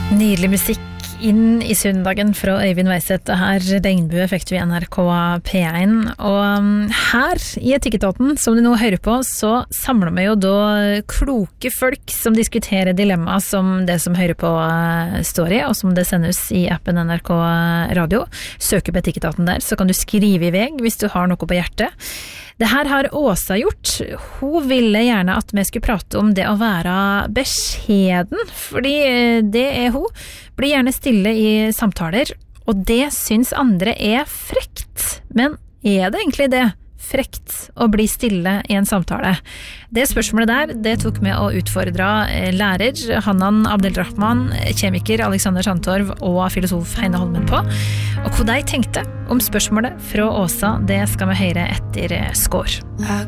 Nydelig musikk inn I søndagen fra Øyvind Weiseth. Det her Regnbue fikk du I NRK P1. Og her I Etikketaten, som du nå hører på, så samler vi jo da kloke folk som diskuterer dilemma som det som hører på står I, og som det sendes I appen NRK Radio. Søker på Etikketaten der, så kan du skrive I vei hvis du har noe på hjertet. Det her har Åsa gjort. Hun ville gjerne at vi skulle prate om det å være beskjeden, fordi det hun. Blir gjerne stille I samtaler, og det syns andre frekt. Men det egentlig det? Frekt å bli stille I en samtale. Det spørsmålet der, det tok med å utfordre lærer Hanan Abdelrahman, kjemiker Alexander Sandtorv og filosof Heine Holmen på. Og hva de tenkte om spørsmålet fra Åsa, det skal vi høre etter skår. I